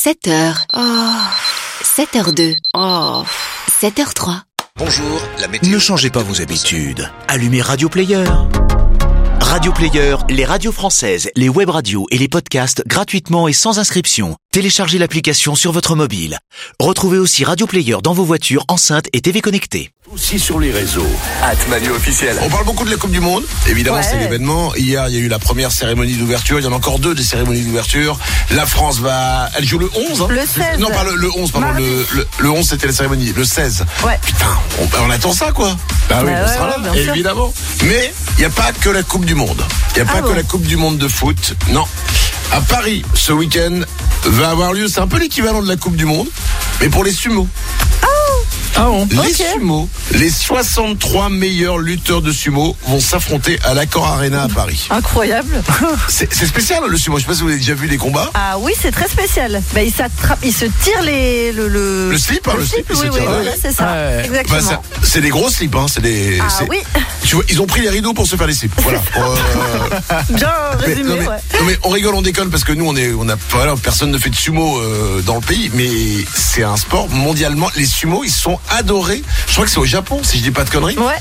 7h. 7h02. 7h03. Bonjour, la météo. Ne changez pas vos habitudes. Allumez Radio Player. Radio Player, les radios françaises, les web radios et les podcasts gratuitement et sans inscription. Téléchargez l'application sur votre mobile. Retrouvez aussi Radio Player dans vos voitures, enceintes et TV connectées. Aussi sur les réseaux. @Manu officiel. On parle beaucoup de la Coupe du Monde. Évidemment, c'est l'événement. Hier, il y a eu la première cérémonie d'ouverture. Il y en a encore deux des cérémonies d'ouverture. La France elle joue le 11, hein. Le 16. Non, pas le 11, pardon. Le 11, c'était la cérémonie. Le 16. Ouais. Putain, on attend ça, quoi. Bah oui, on sera là, bien sûr. évidemment. Mais, il n'y a pas que la Coupe du Monde. Il n'y a pas que la Coupe du Monde de foot. Non. À Paris, ce week-end, va avoir lieu, c'est un peu l'équivalent de la Coupe du Monde, mais pour les sumo. Les sumo, les 63 meilleurs lutteurs de sumo vont s'affronter à l'Accor Arena à Paris. Incroyable. C'est spécial le sumo, je sais pas si vous avez déjà vu des combats. Ah oui, c'est très spécial. Bah, ils se tirent le slip, le slip, oui, voilà, c'est ça. Exactement. Bah, c'est des gros slips, hein, oui. Tu vois, ils ont pris les rideaux pour se faire les slips. Voilà. Bien résumé, non, mais on rigole, on déconne parce que nous personne ne fait de sumo dans le pays, mais c'est un sport mondialement. Les sumos, ils sont adorés. Je crois que c'est au Japon, si je dis pas de conneries. Ouais.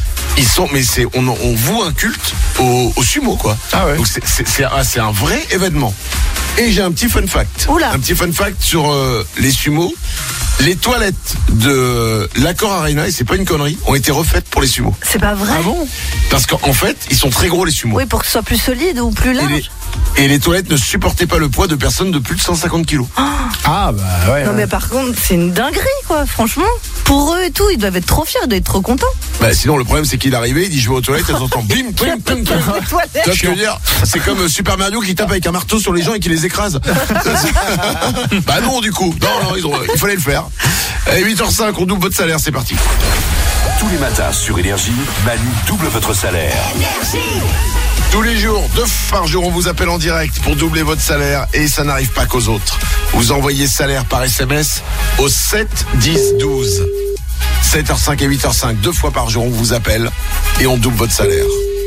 On voue un culte au sumo, quoi. Ah ouais. Donc c'est un vrai événement. Et j'ai un petit fun fact. Oula. Un petit fun fact sur les sumos. Les toilettes de l'Accor Arena, et c'est pas une connerie, ont été refaites pour les sumos. C'est pas vrai. Ah bon? Parce qu'en fait, ils sont très gros, les sumos. Oui, pour que ce soit plus solide ou plus large. Et les toilettes ne supportaient pas le poids de personnes de plus de 150 kilos. Ah bah ouais. Non mais par contre, c'est une dinguerie, quoi, franchement. Pour eux et tout, ils doivent être trop fiers, ils doivent être trop contents. Bah sinon, le problème, c'est qu'il est arrivé, il dit je vais aux toilettes, elles entendent bim, bim, bim, bim. Tu vois ce que je veux dire? C'est comme Super Mario qui tape avec un marteau sur les gens et qui les écrase. Bah non, du coup. Non, il fallait le faire. Allez, 8h05, on double votre salaire, c'est parti. Tous les matins sur Énergie, Manu double votre salaire. Tous les jours, 2 fois par jour, on vous appelle en direct pour doubler votre salaire et ça n'arrive pas qu'aux autres. Vous envoyez salaire par SMS au 7 10 12. 7h05 et 8h05, 2 fois par jour, on vous appelle et on double votre salaire.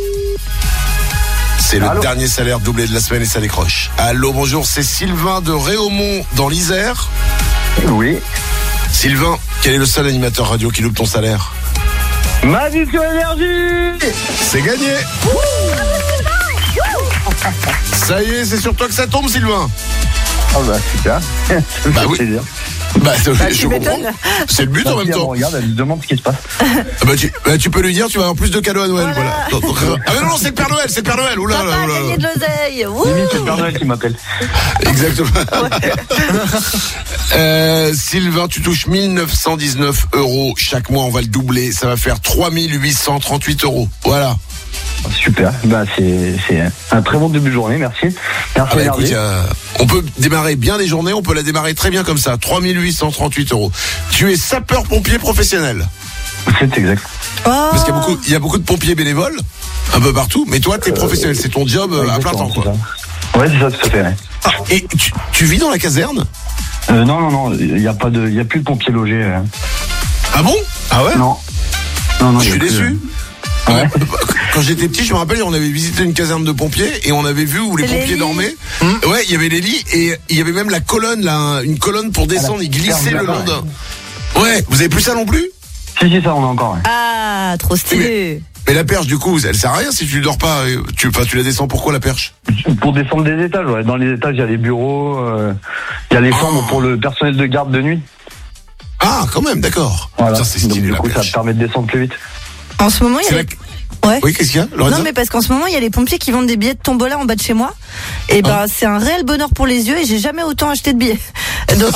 C'est le dernier salaire doublé de la semaine et ça décroche. Allô, bonjour, c'est Sylvain de Réaumont dans l'Isère. Oui. Sylvain, quel est le seul animateur radio qui double ton salaire? Manu sur Énergie. C'est gagné. Ça y est, c'est sur toi que ça tombe, Sylvain. Ah bah super. Bah oui. Plaisir. Je comprends. C'est le but en même temps. Regarde, elle me demande ce qui se passe. Tu peux lui dire, tu vas avoir plus de cadeaux à Noël. Voilà. Ah mais non, c'est le Père Noël, c'est le Père Noël. Oula, Papa a gagné de l'oseille. Limite, c'est le Père Noël qui m'appelle. Exactement. Sylvain, tu touches 1919 € chaque mois. On va le doubler. Ça va faire 3838 €. Voilà. Super, c'est un très bon début de journée, merci. Écoute, on peut démarrer bien les journées, on peut la démarrer très bien comme ça, 3838 €. Tu es sapeur-pompier professionnel. C'est exact. Parce qu'il y a beaucoup de pompiers bénévoles, un peu partout, mais toi t'es professionnel, c'est ton job à plein temps, quoi. Ouais, c'est ça, tout à fait. Ouais. Et tu vis dans la caserne? Non, il y a plus de pompiers logés. Ah bon? Ah ouais? Non, je suis déçu. Ouais. Quand j'étais petit, je me rappelle, on avait visité une caserne de pompiers et on avait vu où les pompiers dormaient. Ouais, il y avait les lits et il y avait même la colonne, là, une colonne pour descendre, ils glissaient le long d'un. Ouais, vous avez plus ça non plus? Si, ça on a encore. Ouais. Ah, trop stylé. Mais la perche, du coup, elle sert à rien si tu dors pas. Tu la descends, pourquoi la perche? Pour descendre des étages, ouais. Dans les étages, il y a les bureaux, il y a les chambres pour le personnel de garde de nuit. Ah, quand même, d'accord. Voilà. Ça, c'est stylé, donc, du coup, ça te permet de descendre plus vite. En ce moment, il y a Oui, qu'est-ce qu'il y a, Lorenza? Non, mais parce qu'en ce moment, il y a les pompiers qui vendent des billets de tombola en bas de chez moi. Et c'est un réel bonheur pour les yeux et j'ai jamais autant acheté de billets. Donc,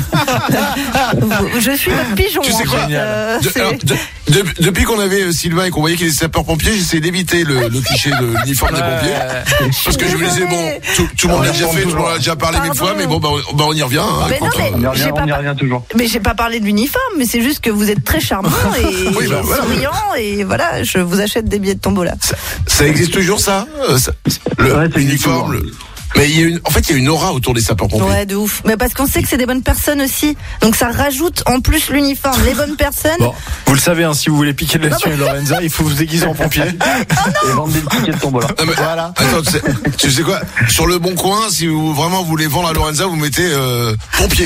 je suis votre pigeon. Tu sais quoi? Depuis qu'on avait Sylvain et qu'on voyait qu'il est sapeur-pompier, j'essaie d'éviter le cliché de l'uniforme des pompiers. Parce que je me disais, tout le monde l'a déjà fait, tout le monde a déjà parlé 1000 fois, mais on y revient. Mais non, on y revient toujours. Mais j'ai pas parlé de l'uniforme, mais c'est juste que vous êtes très charmant et souriant et voilà, je vous achète des billets de tombola. Ça existe toujours, ça? L'uniforme. Mais il y a une aura autour des sapeurs-pompiers. Ouais, de ouf. Mais parce qu'on sait que c'est des bonnes personnes aussi. Donc ça rajoute en plus l'uniforme, les bonnes personnes. Bon, vous le savez, si vous voulez piquer de la thune, Lorenza, il faut vous déguiser en pompier. Et vendre des tickets de tombola. Voilà. Attends, tu sais quoi? Sur le bon coin, si vous vraiment voulez vendre à Lorenza, vous mettez pompier.